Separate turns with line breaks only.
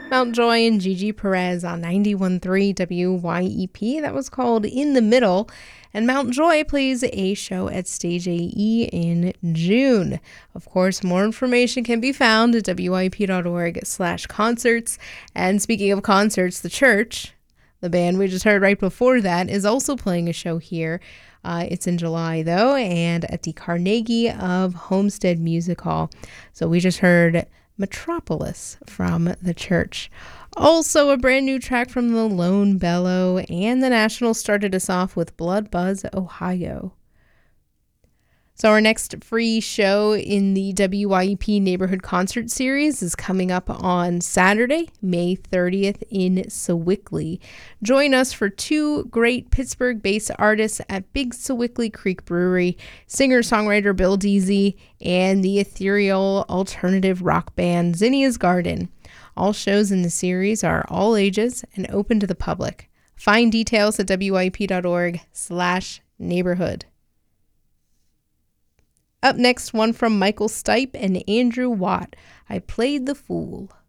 Mount Joy and Gigi Perez on 91.3 WYEP. That was called In the Middle. And Mount Joy plays a show at Stage AE in June. Of course, more information can be found at wyep.org/concerts. And speaking of concerts, the church, the band we just heard right before that, is also playing a show here. It's in July, though, and at the Carnegie of Homestead Music Hall. So we just heard Metropolis from the church. Also, a brand new track from the Lone Bellow, and the Nationals started us off with Blood Buzz, Ohio. So our next free show in the WYEP Neighborhood Concert Series is coming up on Saturday, May 30th in Sewickley. Join us for two great Pittsburgh-based artists at Big Sewickley Creek Brewery, singer-songwriter Bill Deasy, and the ethereal alternative rock band Zinnia's Garden. All shows in the series are all ages and open to the public. Find details at wyep.org/neighborhood. Up next, one from Michael Stipe and Andrew Watt, I Played the Fool.